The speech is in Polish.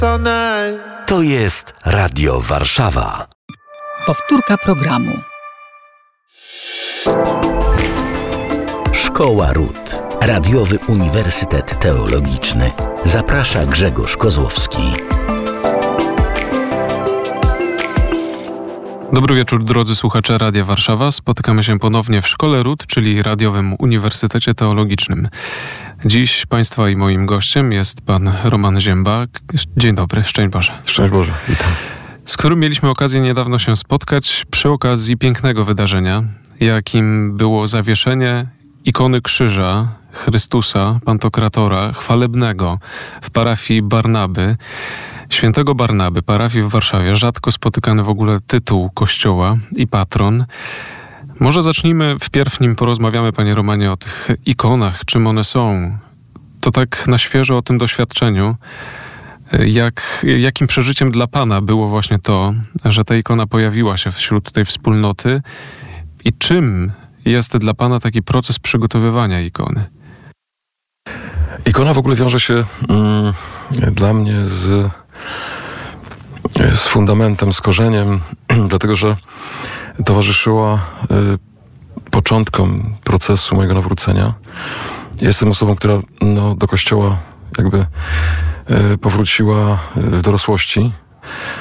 To jest Radio Warszawa. Powtórka programu. Szkoła Ród. Radiowy Uniwersytet Teologiczny. Zaprasza Grzegorz Kozłowski. Dobry wieczór, drodzy słuchacze Radia Warszawa. Spotykamy się ponownie w Szkole Ród, czyli Radiowym Uniwersytecie Teologicznym. Dziś Państwa i moim gościem jest pan Roman Zięba. Dzień dobry, szczęść Boże. Szczęść Boże, witam. Z którym mieliśmy okazję niedawno się spotkać przy okazji pięknego wydarzenia, jakim było zawieszenie ikony krzyża Chrystusa, Pantokratora, chwalebnego w parafii Barnaby, Świętego Barnaby, parafii w Warszawie. Rzadko spotykany w ogóle tytuł kościoła i patron. Może zacznijmy wpierw, nim porozmawiamy, panie Romanie, o tych ikonach, czym one są. To tak na świeżo o tym doświadczeniu. Jakim przeżyciem dla pana było właśnie to, że ta ikona pojawiła się wśród tej wspólnoty i czym jest dla pana taki proces przygotowywania ikony? Ikona w ogóle wiąże się dla mnie z fundamentem, z korzeniem, dlatego że towarzyszyła początkom procesu mojego nawrócenia. Jestem osobą, która do kościoła jakby powróciła w dorosłości.